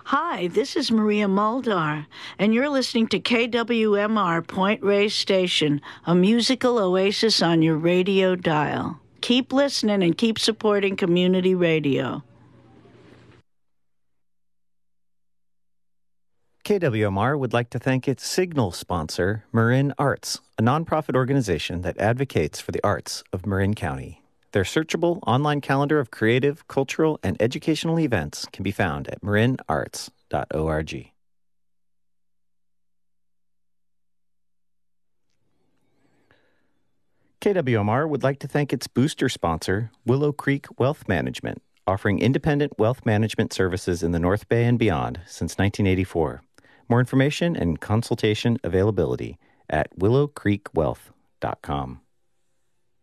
Hi, this is Maria Muldar, and you're listening to KWMR Point Reyes Station, a musical oasis on your radio dial. Keep listening and keep supporting community radio. KWMR would like to thank its signal sponsor, Marin Arts, a nonprofit organization that advocates for the arts of Marin County. Their searchable online calendar of creative, cultural, and educational events can be found at marinarts.org. KWMR would like to thank its booster sponsor, Willow Creek Wealth Management, offering independent wealth management services in the North Bay and beyond since 1984. More information and consultation availability at willowcreekwealth.com.